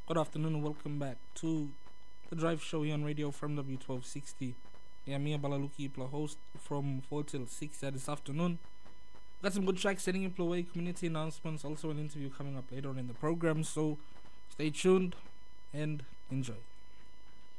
Good afternoon and welcome back to the Drive Show here on radio from W1260. Yeah, me, Balaluki, Ipla, host from 4 till 6 this afternoon. Got some good tracks setting in away, community announcements, also an interview coming up later on in the program, so stay tuned and enjoy.